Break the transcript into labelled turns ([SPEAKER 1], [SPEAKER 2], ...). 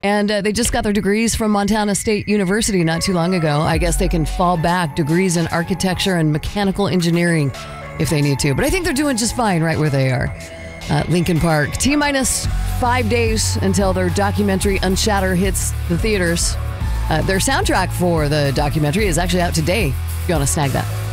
[SPEAKER 1] And they just got their degrees from Montana State University not too long ago. I guess they can fall back degrees in architecture and mechanical engineering if they need to. But I think they're doing just fine right where they are. Linkin Park. T-minus 5 days until their documentary Unshatter hits the theaters. Their soundtrack for the documentary is actually out today if you want to snag that.